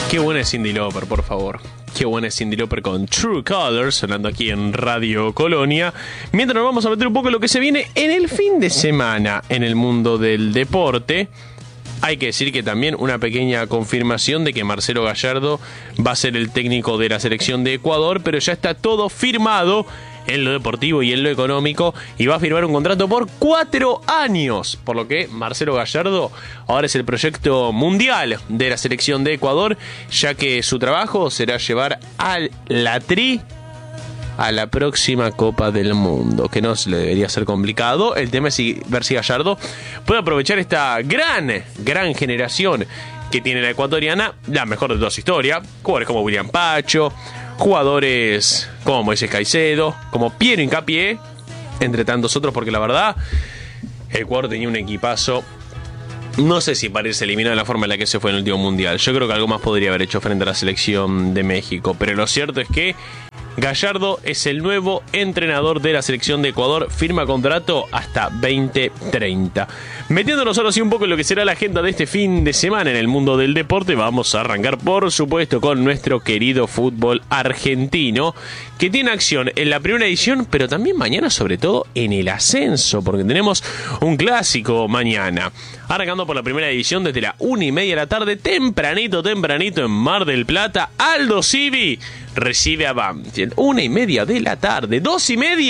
Qué buena es Cyndi Lauper, por favor. Qué buena es Cyndi Lauper con True Colors, sonando aquí en Radio Colonia. Mientras nos vamos a meter un poco en lo que se viene en el fin de semana en el mundo del deporte. Hay que decir que también una pequeña confirmación de que Marcelo Gallardo va a ser el técnico de la selección de Ecuador, pero ya está todo firmado en lo deportivo y en lo económico, y va a firmar un contrato por 4 años, por lo que Marcelo Gallardo ahora es el proyecto mundial de la selección de Ecuador, ya que su trabajo será llevar a la Tri a la próxima Copa del Mundo, que no se le debería ser complicado. El tema es ver si Gallardo puede aprovechar esta gran generación que tiene la ecuatoriana, la mejor de toda su historia, jugadores como William Pacho, jugadores como Moisés Caicedo, como Piero Hincapié, entre tantos otros, porque la verdad, el Ecuador tenía un equipazo. No sé si para irse eliminado de la forma en la que se fue en el último mundial. Yo creo que algo más podría haber hecho frente a la selección de México, pero lo cierto es que Gallardo es el nuevo entrenador de la selección de Ecuador, firma contrato hasta 2030. Metiéndonos ahora sí un poco en lo que será la agenda de este fin de semana en el mundo del deporte, vamos a arrancar por supuesto con nuestro querido fútbol argentino, que tiene acción en la primera edición, pero también mañana sobre todo en el ascenso, porque tenemos un clásico mañana. Arrancando por la primera edición desde la 1:30 de la tarde, tempranito en Mar del Plata, Aldo Civi recibe a Banfield. 1:30 de la tarde, 2:30